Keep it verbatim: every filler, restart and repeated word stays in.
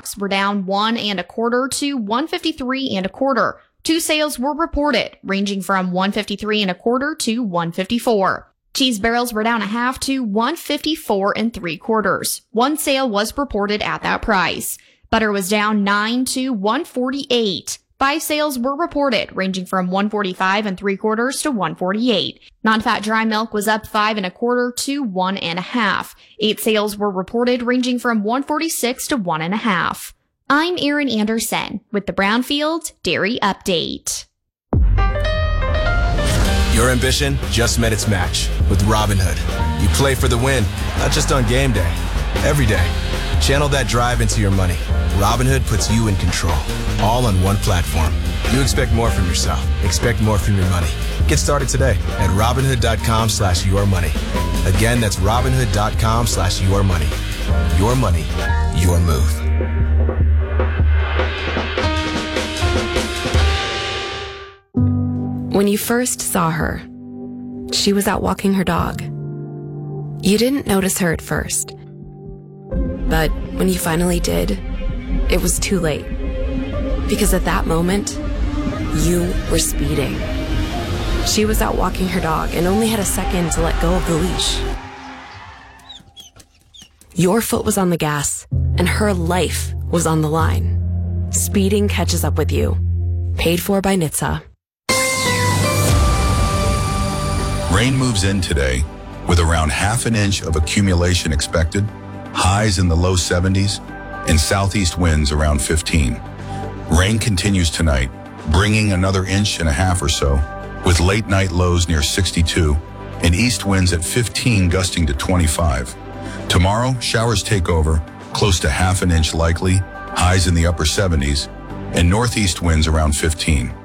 stocks were down one and a quarter to one fifty-three and a quarter. Two sales were reported, ranging from one fifty-three and a quarter to one fifty-four. Cheese barrels were down a half to one fifty-four and three quarters. One sale was reported at that price. Butter was down nine to one forty-eight. Five sales were reported, ranging from one forty-five and three quarters to one forty-eight. Non-fat dry milk was up five and a quarter to one and a half. Eight sales were reported, ranging from one forty-six to one and a half. I'm Erin Anderson with the Brownfield Dairy Update. Your ambition just met its match with Robinhood. You play for the win, not just on game day, every day. Channel that drive into your money. Robinhood puts you in control, all on one platform. You expect more from yourself. Expect more from your money. Get started today at Robinhood.com slash your money. Again, that's Robinhood.com slash your money. Your money, your move. When you first saw her, she was out walking her dog. You didn't notice her at first. But when you finally did, it was too late. Because at that moment, you were speeding. She was out walking her dog and only had a second to let go of the leash. Your foot was on the gas, and her life was on the line. Speeding catches up with you. Paid for by N H T S A. Rain moves in today with around half an inch of accumulation expected, highs in the low seventies, and southeast winds around fifteen. Rain continues tonight, bringing another inch and a half or so, with late night lows near sixty-two and east winds at fifteen gusting to twenty-five. Tomorrow, showers take over, close to half an inch likely, highs in the upper seventies, and northeast winds around fifteen.